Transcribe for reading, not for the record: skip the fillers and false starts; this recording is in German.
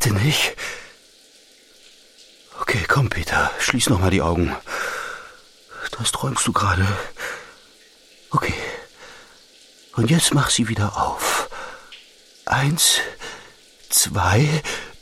Bitte nicht. Okay, komm, Peter, schließ noch mal die Augen. Das träumst du gerade. Okay. Und jetzt mach sie wieder auf. 1, 2...